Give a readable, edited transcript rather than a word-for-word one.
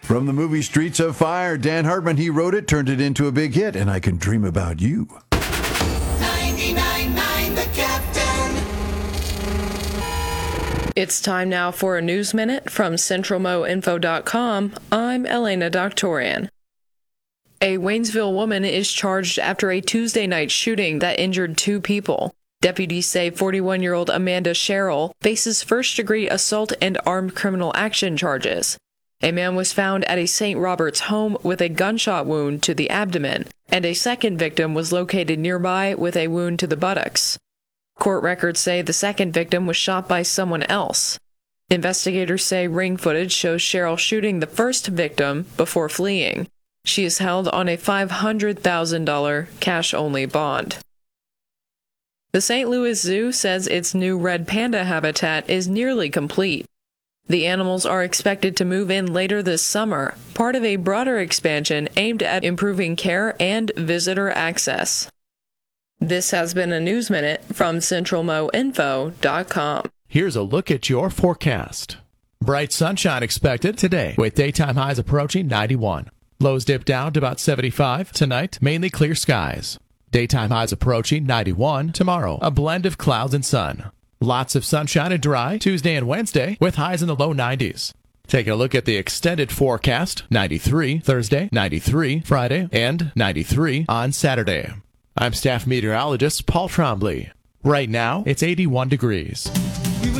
From the movie Streets of Fire, Dan Hartman, he wrote it, turned it into a big hit, and I Can Dream About You. 99.9 The Captain. It's time now for a News Minute from CentralMoInfo.com. I'm Elena Doctorian. A Waynesville woman is charged after a Tuesday night shooting that injured 2 people. Deputies say 41-year-old Amanda Sherrill faces first-degree assault and armed criminal action charges. A man was found at a St. Robert's home with a gunshot wound to the abdomen, and a second victim was located nearby with a wound to the buttocks. Court records say the second victim was shot by someone else. Investigators say ring footage shows Sherrill shooting the first victim before fleeing. She is held on a $500,000 cash-only bond. The St. Louis Zoo says its new red panda habitat is nearly complete. The animals are expected to move in later this summer, part of a broader expansion aimed at improving care and visitor access. This has been a News Minute from CentralMoInfo.com. Here's a look at your forecast. Bright sunshine expected today, with daytime highs approaching 91. Lows dip down to about 75 tonight, mainly clear skies. Daytime highs approaching 91 tomorrow, a blend of clouds and sun. Lots of sunshine and dry Tuesday and Wednesday with highs in the low 90s. Taking a look at the extended forecast, 93 Thursday, 93 Friday, and 93 on Saturday. I'm staff meteorologist Paul Trombley. Right now, it's 81 degrees.